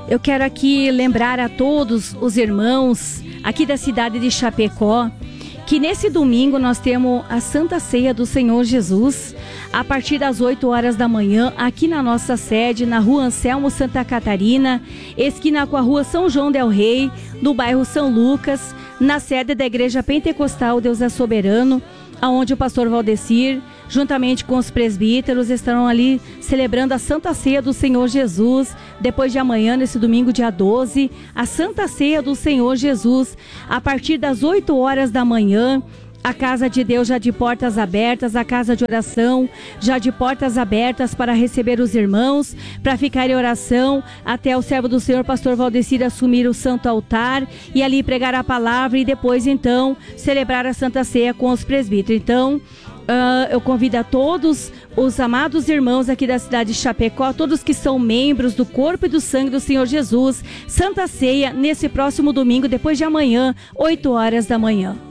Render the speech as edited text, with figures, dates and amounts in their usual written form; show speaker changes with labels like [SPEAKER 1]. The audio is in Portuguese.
[SPEAKER 1] Eu quero aqui lembrar a todos os irmãos aqui da cidade de Chapecó que nesse domingo nós temos a Santa Ceia do Senhor Jesus, a partir das 8 horas da manhã, aqui na nossa sede, na Rua Anselmo Santa Catarina, esquina com a Rua São João del Rei, no bairro São Lucas, na sede da Igreja Pentecostal Deus é Soberano, aonde o pastor Valdecir, juntamente com os presbíteros, estarão ali celebrando a Santa Ceia do Senhor Jesus. Depois de amanhã, nesse domingo, dia 12, a Santa Ceia do Senhor Jesus, a partir das 8 horas da manhã. A Casa de Deus já de portas abertas, a Casa de Oração já de portas abertas para receber os irmãos, para ficar em oração até o servo do Senhor, pastor Valdecir, assumir o santo altar e ali pregar a palavra e depois, então, celebrar a Santa Ceia com os presbíteros. Então, eu convido a todos os amados irmãos aqui da cidade de Chapecó, todos que são membros do corpo e do sangue do Senhor Jesus, Santa Ceia nesse próximo domingo, depois de amanhã, 8 horas da manhã.